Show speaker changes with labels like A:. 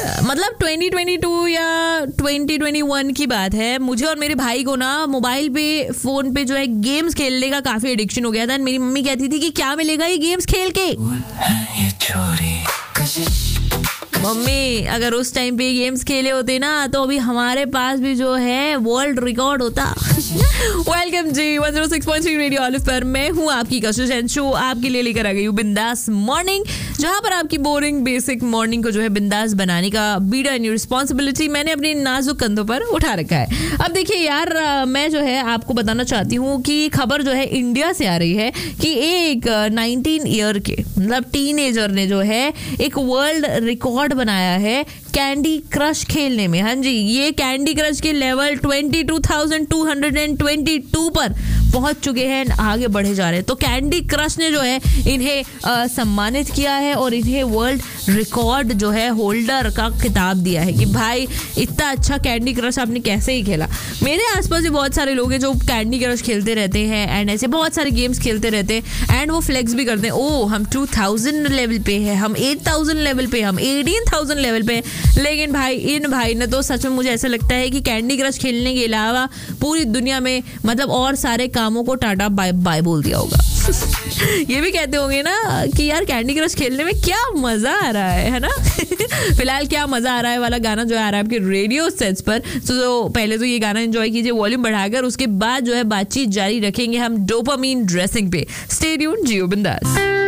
A: मतलब 2022 या 2021 की बात है, मुझे और मेरे भाई को ना मोबाइल पे फोन पे जो है गेम्स खेलने का काफी एडिक्शन हो गया था। मेरी मम्मी कहती थी कि क्या मिलेगा ये गेम्स खेल के। मम्मी अगर उस टाइम पे गेम्स खेले होते ना तो अभी हमारे पास भी जो है वर्ल्ड रिकॉर्ड होता। वेलकम जी 106.3 रेडियो ऑलिव पर मैं हूँ आपकी कशिश एंड शो आपके लिए लेकर आ गई हूँ बिंदास मॉर्निंग, जहाँ पर आपकी बोरिंग बेसिक मॉर्निंग को जो है बिंदास बनाने का बीड़ा एंड रिस्पॉन्सिबिलिटी मैंने अपनी नाजुक कंधों पर उठा रखा है। अब देखिए यार, मैं जो है आपको बताना चाहती हूँ कि खबर जो है इंडिया से आ रही है कि एक 19 ईयर के मतलब टीनेजर ने जो है एक वर्ल्ड रिकॉर्ड बनाया है कैंडी क्रश खेलने में। हाँ जी, ये कैंडी क्रश के लेवल 22,222 पर पहुंच चुके हैं, आगे बढ़े जा रहे हैं। तो कैंडी क्रश ने जो है इन्हें सम्मानित किया है और इन्हें वर्ल्ड रिकॉर्ड जो है होल्डर का खिताब दिया है कि भाई इतना अच्छा कैंडी क्रश आपने कैसे ही खेला। मेरे आसपास भी बहुत सारे लोग हैं जो कैंडी क्रश खेलते रहते हैं एंड ऐसे बहुत सारे गेम्स खेलते रहते हैं एंड वो फ्लेक्स भी करते हैं, ओ हम 2000 लेवल पे है, हम 8000 लेवल पे, हम 18000 लेवल पे। लेकिन भाई इन भाई ने तो सच में मुझे ऐसा लगता है कि कैंडी क्रश खेलने के अलावा पूरी दुनिया में मतलब और सारे कामों को टाटा बाय बाय बोल दिया होगा। ये भी कहते होंगे ना कि यार कैंडी क्रश खेलने में क्या मजा आ रहा है ना। फिलहाल क्या मजा आ रहा है वाला गाना जो आ रहा है आपके रेडियो सेट्स पर, तो पहले तो ये गाना एंजॉय कीजिए वॉल्यूम बढ़ाकर, उसके बाद जो है बातचीत जारी रखेंगे हम डोपामीन ड्रेसिंग पे। स्टे ट्यून्ड, जियो बिंदास।